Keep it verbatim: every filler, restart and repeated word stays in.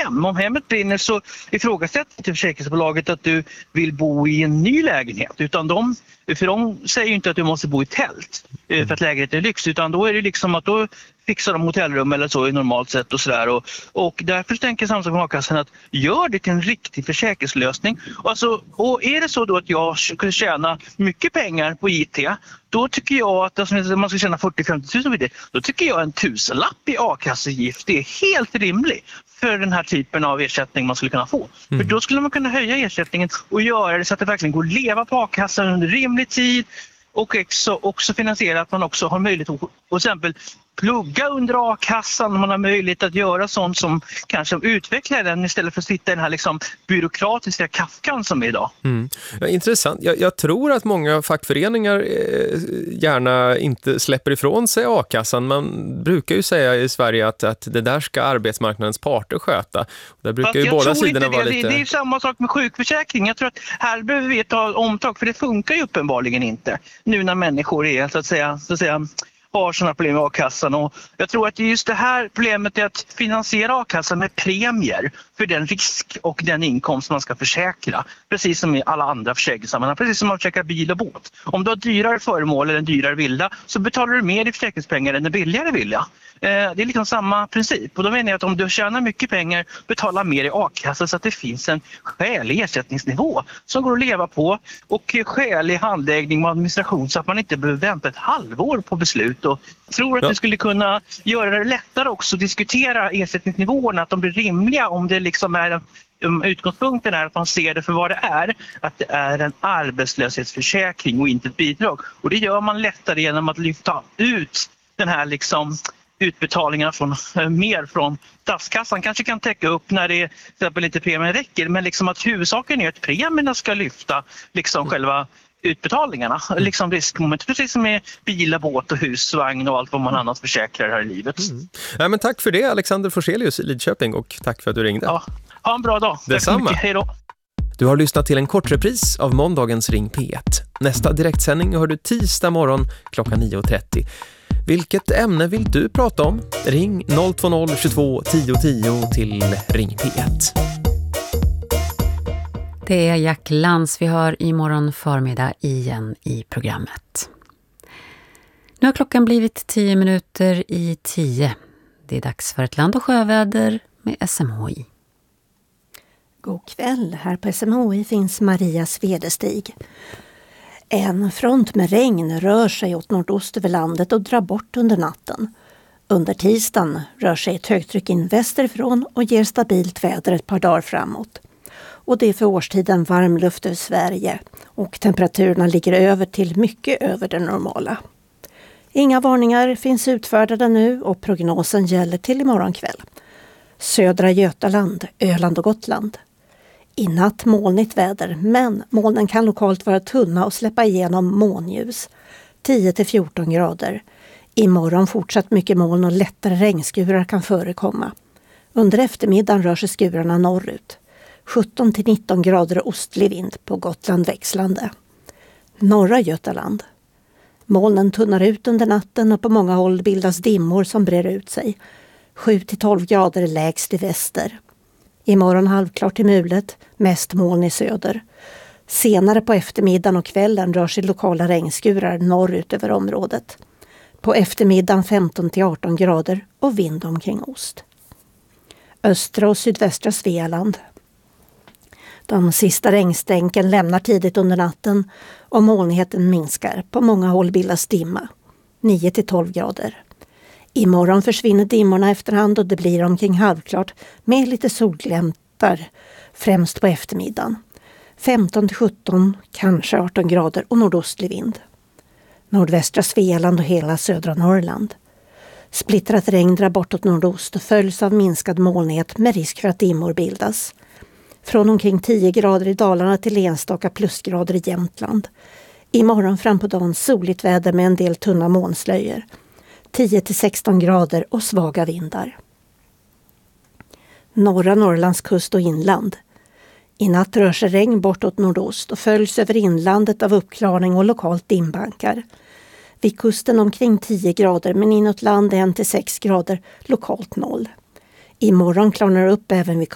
hem. Om hemmet brinner så ifrågasätter inte försäkringsbolaget att du vill bo i en ny lägenhet. Utan de, för de säger ju inte att du måste bo i tält för att lägenheten är lyx. Utan då är det liksom att då fixar de hotellrum eller så i normalt sätt och sådär. Och, och därför tänker Samhällsbanken och A-kassan att gör det till en riktig försäkringslösning. Alltså, och är det så då att jag skulle tjäna mycket pengar på I T, då tycker jag att alltså, man ska tjäna fyrtio till femtio tusen på det. Då tycker jag en tusenlapp i a-kassegift det är helt rimligt för den här typen av ersättning man skulle kunna få. Mm. För då skulle man kunna höja ersättningen och göra det så att det verkligen går att leva på a-kassan under rimlig tid och också, också finansiera att man också har möjlighet att till exempel plugga under a-kassan, man har möjlighet att göra sånt som kanske utvecklar den istället för att sitta i den här liksom byråkratiska kafkan som är idag. Mm. Ja, intressant. Jag, jag tror att många fackföreningar eh, gärna inte släpper ifrån sig a-kassan. Man brukar ju säga i Sverige att, att det där ska arbetsmarknadens parter sköta. Där brukar ju båda sidorna vara det. lite... Det är ju samma sak med sjukförsäkring. Jag tror att här behöver vi ta omtag för det funkar ju uppenbarligen inte nu när människor är så att säga... Så att säga har sådana problem med a-kassan och jag tror att just det här problemet är att finansiera a-kassan med premier för den risk och den inkomst man ska försäkra. Precis som i alla andra försäkringssammanhang, precis som man försäkrar bil och båt. Om du har dyrare föremål eller en dyrare villa så betalar du mer i försäkringspengar än en billigare villa. Det är liksom samma princip och då menar jag att om du tjänar mycket pengar betala mer i a-kassan så att det finns en skälig ersättningsnivå som går att leva på och skälig handläggning och administration så att man inte behöver vänta ett halvår på beslut. Och jag tror att ja. det skulle kunna göra det lättare också att diskutera ersättningsnivåerna, att de blir rimliga om det liksom är utgångspunkten är att man ser det för vad det är, att det är en arbetslöshetsförsäkring och inte ett bidrag. Och det gör man lättare genom att lyfta ut den här liksom utbetalningarna från, mer från statskassan. Kanske kan täcka upp när det till exempel inte premien räcker, men liksom att huvudsaken är att premierna ska lyfta liksom mm. själva utbetalningarna, mm. liksom riskmoment, precis som med bilar, båt och husvagn och allt vad man mm. annars försäkrar här i livet. Mm. Ja, men tack för det, Alexander Forselius i Lidköping, och tack för att du ringde. Ja, ha en bra dag. Detsamma. Hej då. Du har lyssnat till en kortrepris av måndagens Ring P ett. Nästa direktsändning hör du tisdag morgon klockan nio och trettio. Vilket ämne vill du prata om? Ring noll två noll tjugotvå tio tio till Ring P ett. Det är Jack Lantz vi hör i morgon förmiddag igen i programmet. Nu har klockan blivit tio minuter i tio. Det är dags för ett land- och sjöväder med S M H I. God kväll, här på S M H I finns Maria Svedestig. En front med regn rör sig åt nordost över landet och drar bort under natten. Under tisdagen rör sig ett högtryck in västerifrån och ger stabilt väder ett par dagar framåt. Och det är för årstiden varm luft över Sverige och temperaturerna ligger över till mycket över det normala. Inga varningar finns utfärdade nu och prognosen gäller till imorgon kväll. Södra Götaland, Öland och Gotland. I natt molnigt väder, men molnen kan lokalt vara tunna och släppa igenom månljus. tio till fjorton grader. Imorgon fortsatt mycket moln och lättare regnskurar kan förekomma. Under eftermiddagen rör sig skurarna norrut. sjutton till nitton grader och ostlig vind, på Gotland växlande. Norra Götaland. Molnen tunnar ut under natten och på många håll bildas dimmor som brer ut sig. sju till tolv grader lägst i väster. Imorgon halvklart till mulet, mest moln i söder. Senare på eftermiddagen och kvällen rör sig lokala regnskurar norrut över området. På eftermiddagen femton till arton grader och vind omkring ost. Östra och sydvästra Svealand. De sista regnstänken lämnar tidigt under natten och molnigheten minskar. På många håll bildas dimma, nio till tolv grader. Imorgon försvinner dimmorna efterhand och det blir omkring halvklart med lite solglämtar, främst på eftermiddagen. femton till sjutton, kanske arton grader och nordostlig vind. Nordvästra Svealand och hela södra Norrland. Splittrat regn drar bortåt nordost och följs av minskad molnighet med risk för att dimmor bildas. Från omkring tio grader i Dalarna till enstaka plusgrader i Jämtland. Imorgon fram på dagen soligt väder med en del tunna molnslöjor. tio till sexton grader och svaga vindar. Norra Norrlands kust och inland. I natt rör sig regn bortåt nordost och följs över inlandet av uppklarning och lokalt dimbankar. Vid kusten omkring tio grader men inåt land en till sex grader, lokalt noll. Imorgon klarnar upp även vid